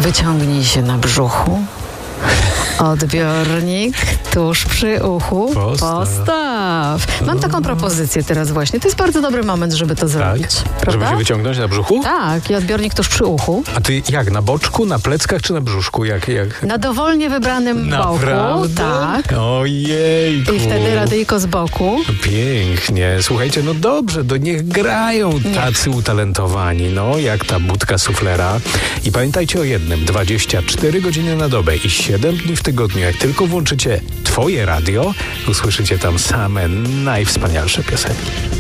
Wyciągnij się na brzuchu. Odbiornik tuż przy uchu. Postaw. Mam taką propozycję teraz właśnie. To jest bardzo dobry moment, żeby to zrobić. Prawda? Żeby się wyciągnąć na brzuchu? Tak, i odbiornik tuż przy uchu. A ty jak? Na boczku, na pleckach czy na brzuszku? Jak? Na dowolnie wybranym boku. Tak. Ojejku. I wtedy radyjko z boku. Pięknie. Słuchajcie, no dobrze, niech grają tacy utalentowani, jak ta budka suflera. I pamiętajcie o jednym, 24 godziny na dobę i 7 dni w tygodniu. Jak tylko włączycie Twoje radio, usłyszycie tam same najwspanialsze piosenki.